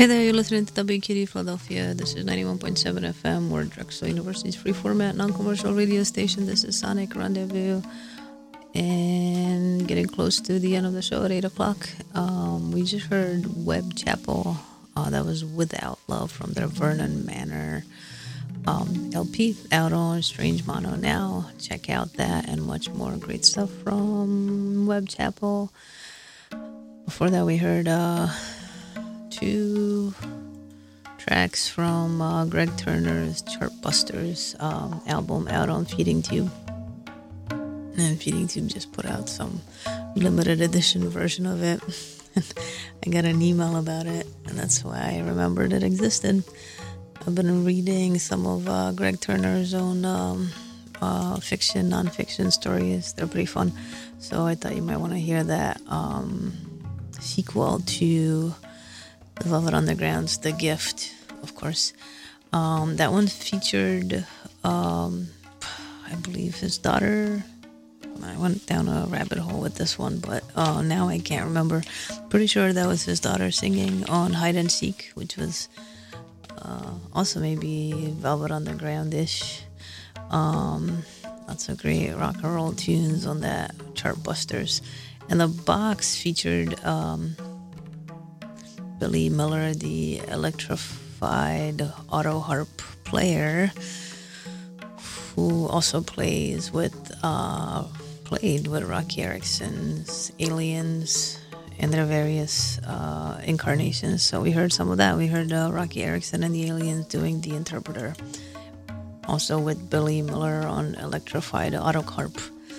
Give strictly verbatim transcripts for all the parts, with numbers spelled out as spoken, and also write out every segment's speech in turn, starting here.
Hey there, you're listening to W K D Philadelphia. This is ninety-one point seven F M, Ward Drexel University's free format, non-commercial radio station. This is Sonic Rendezvous. And getting close to the end of the show at eight o'clock. Um, we just heard Webb Chapel. Uh, that was Without Love from their Vernon Manor um, L P out on Strange Mono now. Check out that and much more great stuff from Webb Chapel. Before that, we heard uh, two tracks from uh, Greg Turner's Chartbusters um, album out on Feeding Tube. And Feeding Tube just put out some limited edition version of it. I got an email about it, and that's why I remembered it existed. I've been reading some of uh, Greg Turner's own um, uh, fiction, non-fiction stories. They're pretty fun. So I thought you might want to hear that um, sequel to The Velvet Underground's The Gift, of course. Um, that one featured, um, I believe, his daughter. I went down a rabbit hole with this one, but uh, now I can't remember. Pretty sure that was his daughter singing on Hide and Seek, which was uh, also maybe Velvet Underground-ish. Um, lots of great rock and roll tunes on that Chartbusters. And the box featured um, Billy Miller, the electrified auto harp player, who also plays with uh, played with Rocky Erickson's Aliens and their various uh, incarnations. So we heard some of that. We heard uh, Rocky Erickson and the Aliens doing The Interpreter. Also with Billy Miller on electrified auto harp.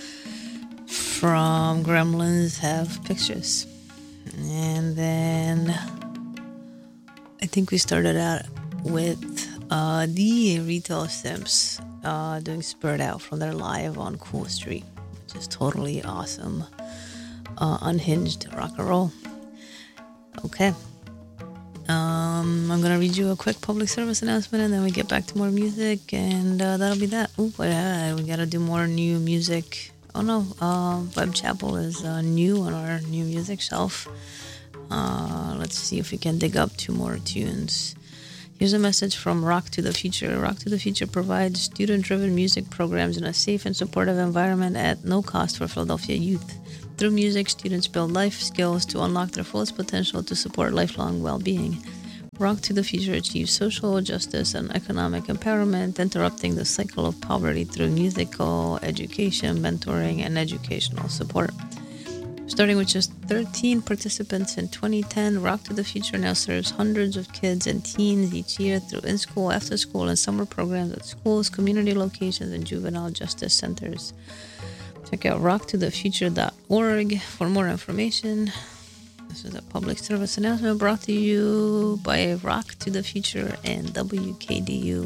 From Gremlins Have Pictures. And then I think we started out with uh, the Retail Simps uh, doing Spirit Out from their live on Cool Street, which is totally awesome. Uh, unhinged rock and roll. Okay. Um, I'm going to read you a quick public service announcement and then we get back to more music, and uh, that'll be that. Ooh, yeah, we got to do more new music. Oh no, uh, Webb Chapel is uh, new on our new music shelf. Uh, let's see if we can dig up two more tunes. Here's a message from Rock to the Future. Rock to the Future provides student-driven music programs in a safe and supportive environment at no cost for Philadelphia youth. Through music, students build life skills to unlock their fullest potential to support lifelong well-being. Rock to the Future achieves social justice and economic empowerment, interrupting the cycle of poverty through musical education, mentoring, and educational support. Starting with just thirteen participants in twenty ten, Rock to the Future now serves hundreds of kids and teens each year through in-school, after-school, and summer programs at schools, community locations, and juvenile justice centers. Check out rock to the future dot org for more information. This is a public service announcement brought to you by Rock to the Future and W K D U.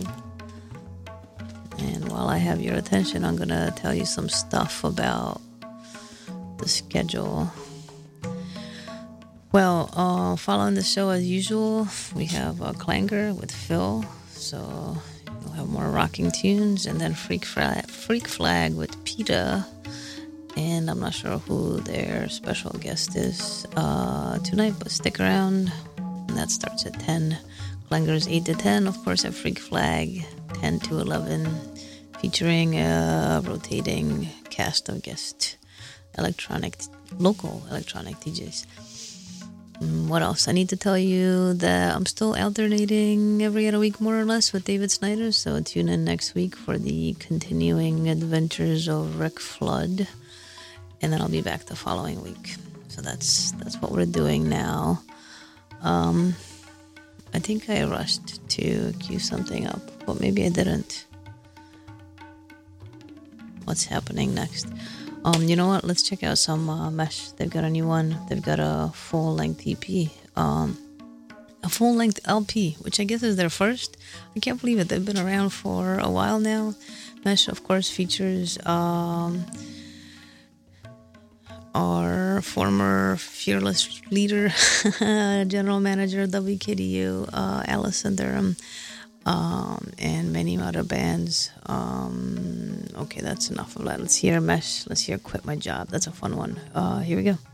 And while I have your attention, I'm going to tell you some stuff about the schedule. Well, uh, following the show as usual, we have uh, Clanger with Phil. So you'll have more rocking tunes. And then Freak, Fra- Freak Flag with PETA. And I'm not sure who their special guest is uh, tonight, but stick around. And that starts at ten. Clanger's eight to ten, of course, at Freak Flag, ten to eleven, featuring a rotating cast of guest electronic, local electronic D Js. Mm, What else? I need to tell you that I'm still alternating every other week, more or less, with David Snyder. So tune in next week for the continuing adventures of Rick Flood. And then I'll be back the following week. So that's that's what we're doing now. Um, I think I rushed to cue something up, but maybe I didn't. What's happening next? Um, you know what? Let's check out some uh, Mesh. They've got a new one. They've got a full-length E P. Um, a full-length L P, which I guess is their first. I can't believe it. They've been around for a while now. Mesh, of course, features... Um, our former fearless leader, general manager of W K D U, uh, Allison Durham, um, and many other bands. Um, okay, that's enough of that. Let's hear Mesh. Let's hear Quit My Job. That's a fun one. Uh, here we go.